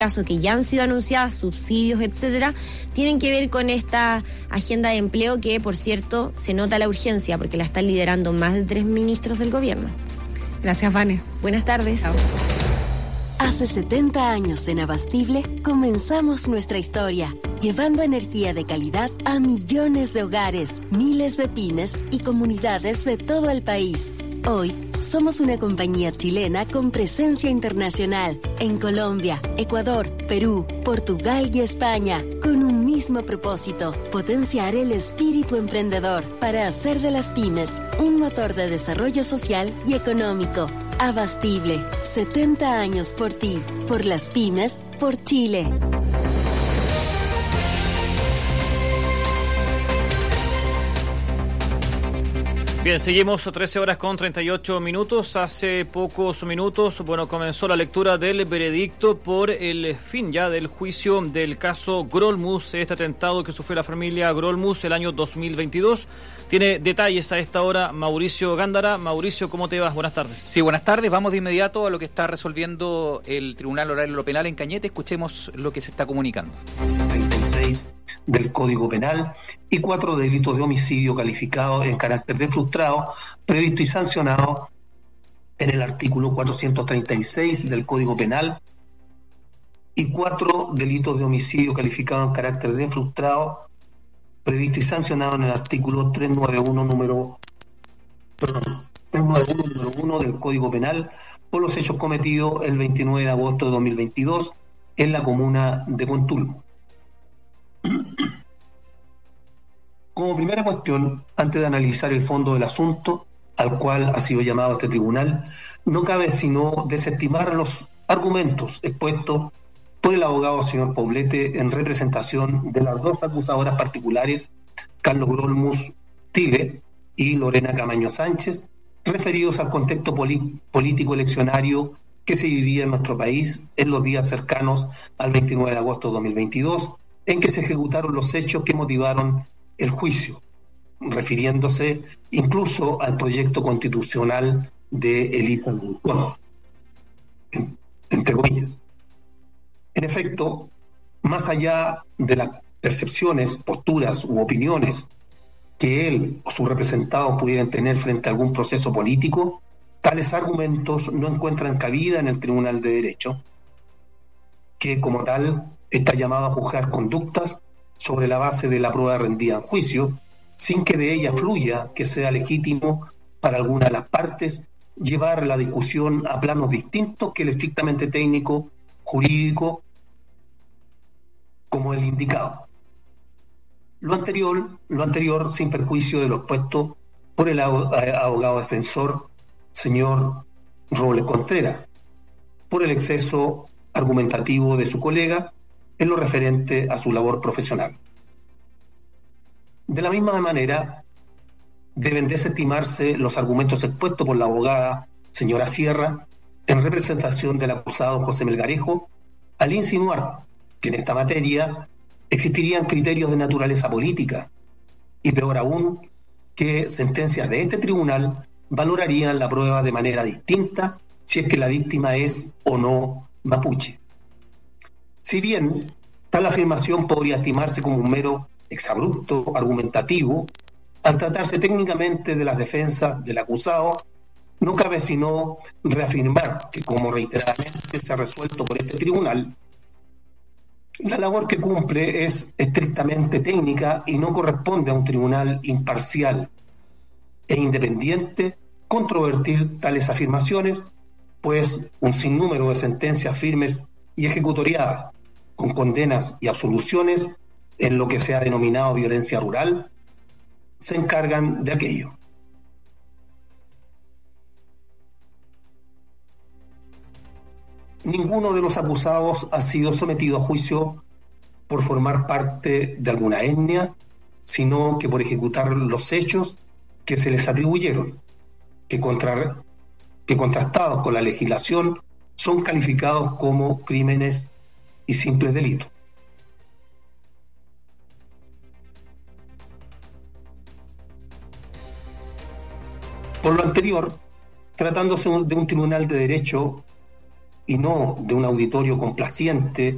caso que ya han sido anunciadas, subsidios, etcétera, tienen que ver con esta agenda de empleo que, por cierto, se nota la urgencia porque la están liderando más de 3 ministros del gobierno. Gracias, Vane. Buenas tardes. Chao. Hace 70 años en Abastible comenzamos nuestra historia, llevando energía de calidad a millones de hogares, miles de pymes y comunidades de todo el país. Hoy somos una compañía chilena con presencia internacional en Colombia, Ecuador, Perú, Portugal y España, con un mismo propósito: potenciar el espíritu emprendedor para hacer de las pymes un motor de desarrollo social y económico. Abastible, 70 años por ti, por las pymes, por Chile. Bien, seguimos 13 horas con 38 minutos. Hace pocos minutos, comenzó la lectura del veredicto por el fin ya del juicio del caso Grolmus, este atentado que sufrió la familia Grolmus el año 2022. Tiene detalles a esta hora Mauricio Gándara. Mauricio, ¿cómo te vas? Buenas tardes. Sí, buenas tardes. Vamos de inmediato a lo que está resolviendo el Tribunal Oral de lo Penal en Cañete. Escuchemos lo que se está comunicando. 36 del Código Penal y 4 delitos de homicidio calificado en carácter de frustrado, previsto y sancionado en el artículo 436 del Código Penal, y 4 delitos de homicidio calificado en carácter de frustrado, previsto y sancionado en el artículo 391 número 1 del Código Penal por los hechos cometidos el 29 de agosto de 2022 en la comuna de Contulmo. Como primera cuestión, antes de analizar el fondo del asunto al cual ha sido llamado este tribunal, no cabe sino desestimar los argumentos expuestos por el abogado señor Poblete en representación de las dos acusadoras particulares, Carlos Grolmus Tile y Lorena Camaño Sánchez, referidos al contexto político eleccionario que se vivía en nuestro país en los días cercanos al 29 de agosto de 2022, en que se ejecutaron los hechos que motivaron el juicio, refiriéndose incluso al proyecto constitucional de Elisa Loncón, entre comillas. En efecto, más allá de las percepciones, posturas u opiniones que él o sus representados pudieran tener frente a algún proceso político, tales argumentos no encuentran cabida en el Tribunal de Derecho, que como tal está llamado a juzgar conductas sobre la base de la prueba rendida en juicio, sin que de ella fluya que sea legítimo para alguna de las partes llevar la discusión a planos distintos que el estrictamente técnico, jurídico, como el indicado. Lo anterior sin perjuicio de lo expuesto por el abogado defensor, señor Robles Contreras, por el exceso argumentativo de su colega en lo referente a su labor profesional. De la misma manera, deben desestimarse los argumentos expuestos por la abogada señora Sierra en representación del acusado José Melgarejo, al insinuar que en esta materia existirían criterios de naturaleza política y, peor aún, que sentencias de este tribunal valorarían la prueba de manera distinta si es que la víctima es o no mapuche. Si bien tal afirmación podría estimarse como un mero exabrupto argumentativo, al tratarse técnicamente de las defensas del acusado, no cabe sino reafirmar que, como reiteradamente se ha resuelto por este tribunal, la labor que cumple es estrictamente técnica y no corresponde a un tribunal imparcial e independiente controvertir tales afirmaciones, pues un sinnúmero de sentencias firmes y ejecutoriadas con condenas y absoluciones en lo que se ha denominado violencia rural se encargan de aquello. Ninguno de los acusados ha sido sometido a juicio por formar parte de alguna etnia, sino que por ejecutar los hechos que se les atribuyeron, que contrastados con la legislación son calificados como crímenes y simples delitos. Por lo anterior, tratándose de un tribunal de derecho y no de un auditorio complaciente